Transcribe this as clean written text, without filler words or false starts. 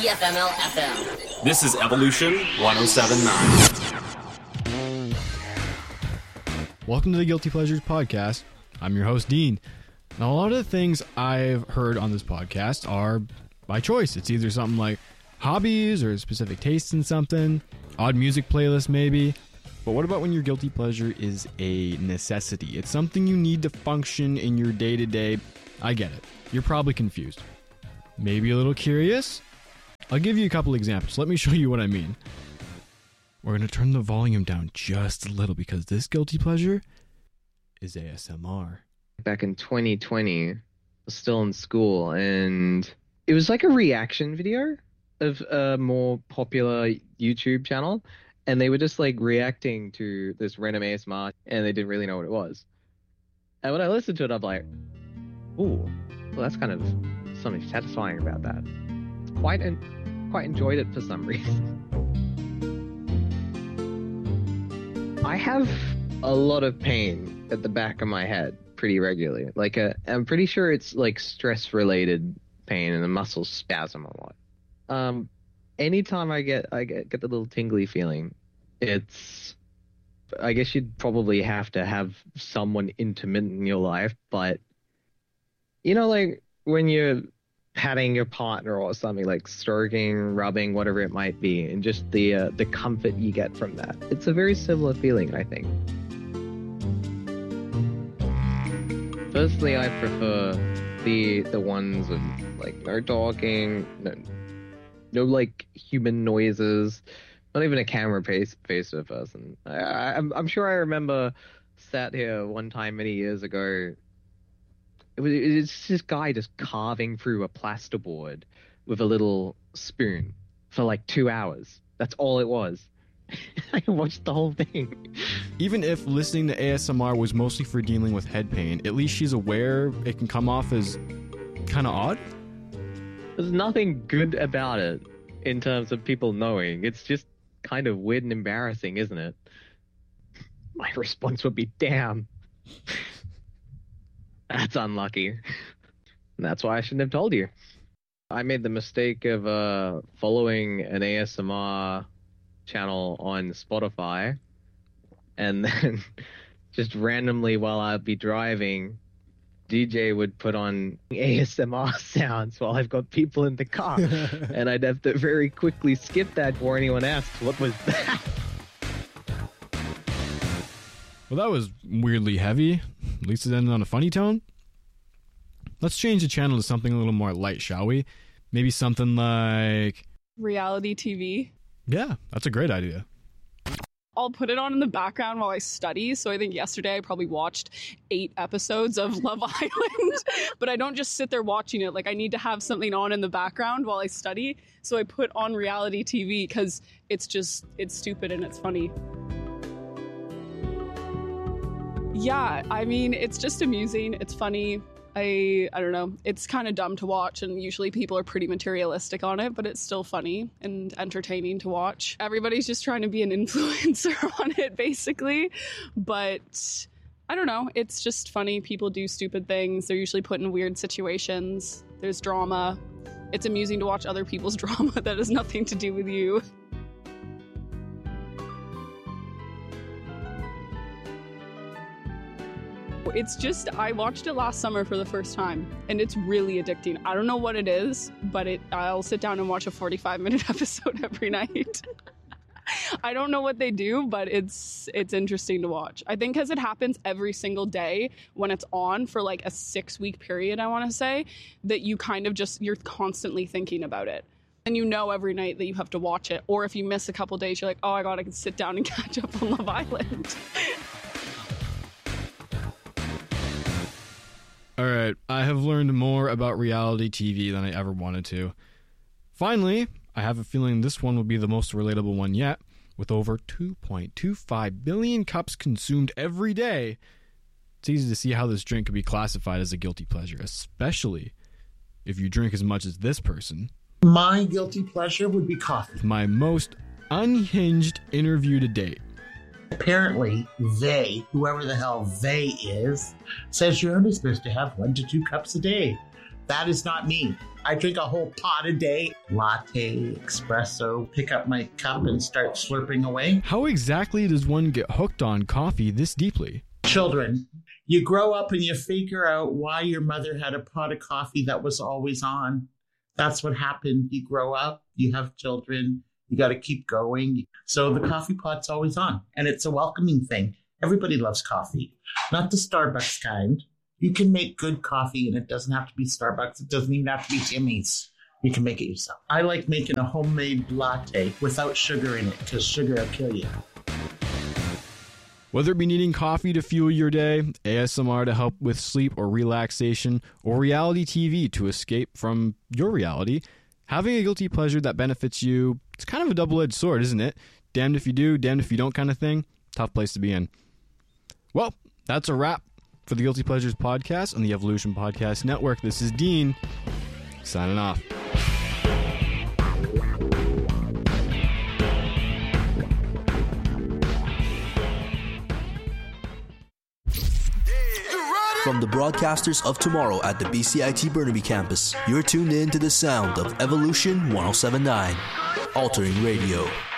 CFML FM. This is Evolution 1079. Welcome to the Guilty Pleasures podcast. I'm your host, Dean. Now, a lot of the things I've heard on this podcast are by choice. It's either something like hobbies or specific tastes in something, odd music playlist maybe. But what about when your guilty pleasure is a necessity? It's something you need to function in your day-to-day. I get it. You're probably confused. Maybe a little curious? I'll give you a couple examples. Let me show you what I mean. We're going to turn the volume down just a little because this guilty pleasure is ASMR. Back in 2020, I was still in school, and it was like a reaction video of a more popular YouTube channel, and they were just like reacting to this random ASMR, and they didn't really know what it was. And when I listened to it, I'm like, ooh, well, that's kind of something satisfying about that. Quite enjoyed it for some reason. I have a lot of pain at the back of my head pretty regularly. I'm pretty sure it's like stress-related pain and a muscle spasm a lot. Anytime I get the little tingly feeling, I guess you'd probably have to have someone intimate in your life, but you know, like when you're patting your partner or something, like stroking, rubbing, whatever it might be, and just the comfort you get from that. It's a very similar feeling, I think. Personally, I prefer the ones with like no talking, no like human noises, not even a camera face to a person. I'm sure I remember sat here one time many years ago. It's this guy just carving through a plasterboard with a little spoon for like 2 hours. That's all it was. I watched the whole thing. Even if listening to ASMR was mostly for dealing with head pain, at least she's aware it can come off as kind of odd. There's nothing good about it in terms of people knowing. It's just kind of weird and embarrassing, isn't it? My response would be, damn. That's unlucky. And that's why I shouldn't have told you. I made the mistake of following an ASMR channel on Spotify, and then just randomly while I'd be driving, DJ would put on ASMR sounds while I've got people in the car. And I'd have to very quickly skip that before anyone asked, what was that? Well, that was weirdly heavy. At least it ended on a funny tone. Let's change the channel to something a little more light, shall we? Maybe something like reality TV. Yeah, that's a great idea. I'll put it on in the background while I study. So I think yesterday I probably watched 8 episodes of Love Island, but I don't just sit there watching it. Like, I need to have something on in the background while I study. So I put on reality TV because it's stupid and it's funny. Yeah, I mean, it's just amusing. It's funny. I don't know. It's kind of dumb to watch, and usually people are pretty materialistic on it, but it's still funny and entertaining to watch. Everybody's just trying to be an influencer on it, basically. But I don't know. It's just funny. People do stupid things. They're usually put in weird situations. There's drama. It's amusing to watch other people's drama that has nothing to do with you. It's just, I watched it last summer for the first time, and it's really addicting. I don't know what it is, but I'll sit down and watch a 45-minute episode every night. I don't know what they do, but it's interesting to watch. I think because it happens every single day when it's on for like a 6-week period, I want to say, that you kind of just, you're constantly thinking about it. And you know every night that you have to watch it. Or if you miss a couple days, you're like, oh my God, I can sit down and catch up on Love Island. Alright, I have learned more about reality TV than I ever wanted to. Finally, I have a feeling this one will be the most relatable one yet. With over 2.25 billion cups consumed every day, it's easy to see how this drink could be classified as a guilty pleasure, especially if you drink as much as this person. My guilty pleasure would be coffee. My most unhinged interview to date. Apparently, they, whoever the hell they is, says you're only supposed to have 1 to 2 cups a day. That is not me. I drink a whole pot a day. Latte, espresso, pick up my cup and start slurping away. How exactly does one get hooked on coffee this deeply? Children, you grow up and you figure out why your mother had a pot of coffee that was always on. That's what happened. You grow up, you have children, you got to keep going. So the coffee pot's always on, and it's a welcoming thing. Everybody loves coffee, not the Starbucks kind. You can make good coffee, and it doesn't have to be Starbucks. It doesn't even have to be Jimmy's. You can make it yourself. I like making a homemade latte without sugar in it, because sugar will kill you. Whether it be needing coffee to fuel your day, ASMR to help with sleep or relaxation, or reality TV to escape from your reality, having a guilty pleasure that benefits you, it's kind of a double-edged sword, isn't it? Damned if you do, damned if you don't kind of thing. Tough place to be in. Well, that's a wrap for the Guilty Pleasures podcast on the Evolution Podcast Network. This is Dean, signing off. From the broadcasters of tomorrow at the BCIT Burnaby campus, you're tuned in to the sound of Evolution 1079, altering radio.